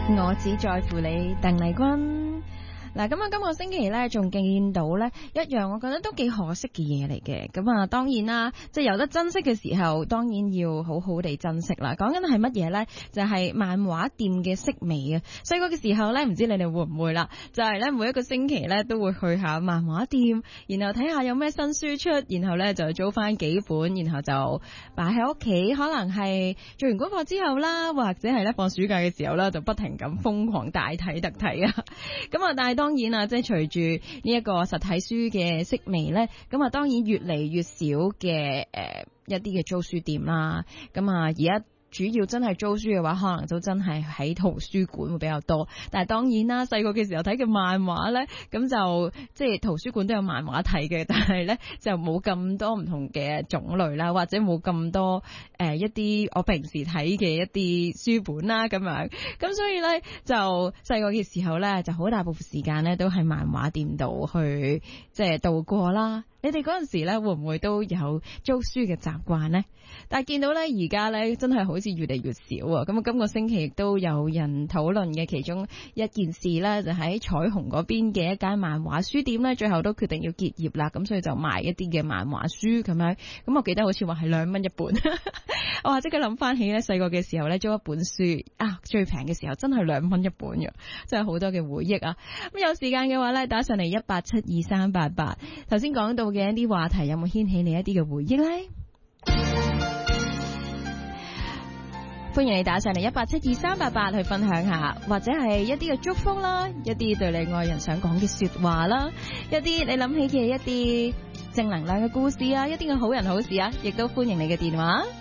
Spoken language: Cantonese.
我只在乎你，鄧麗君。嗱，咁啊，今個星期咧仲見到咧一樣，我覺得都幾可惜嘅嘢嚟嘅。咁啊，當然啦，即係有得珍惜嘅時候，當然要好好地珍惜啦。講緊係乜嘢咧？就係漫畫店嘅式微啊！細個嘅時候咧，唔知你哋會唔會啦？就係咧每一個星期咧都會去下漫畫店，然後睇下有咩新書出，然後咧就租翻幾本，然後就擺喺屋企。可能係做完功課之後啦，或者係咧放暑假嘅時候啦，就不停咁瘋狂大睇特睇啊！咁啊，但係當然啊，即係隨住呢一個實體書嘅式微咧，咁啊當然越嚟越少嘅一啲嘅租書店啦。咁啊而家主要真係租書嘅話，可能都真係喺圖書館會比較多。但係當然啦，細個嘅時候睇嘅漫畫咧，咁就即係圖書館都有漫畫睇嘅，但係咧就冇咁多唔同嘅種類啦，或者冇咁多一啲我平時睇嘅一啲書本啦咁樣。咁所以咧就細個嘅時候咧，就好大部分時間咧都喺漫畫店度去即係度過啦。你哋嗰陣時咧會唔會都有租書嘅習慣呢？但係見到咧而家咧真係好似越嚟越少啊！咁啊，今個星期亦都有人討論嘅其中一件事咧，就喺彩虹嗰邊嘅一間漫畫書店咧，最後都決定要結業啦。咁所以就賣一啲嘅漫畫書咁樣。咁我記得好似話係2蚊一本。我話即刻諗翻起咧細個嘅時候咧租一本書啊，最平嘅時候真係2蚊一本嘅，真係好多嘅回憶啊！咁有時間嘅話咧，打上嚟1872388。頭先講到嘅一啲話題有冇掀起你一啲嘅回憶呢？歡迎你打上嚟1872388去分享下，或者係一啲嘅祝福啦，一啲對你愛人想講嘅說話啦，一啲你諗起嘅一啲正能量嘅故事啊，一啲嘅好人好事啊，亦都歡迎你嘅電話。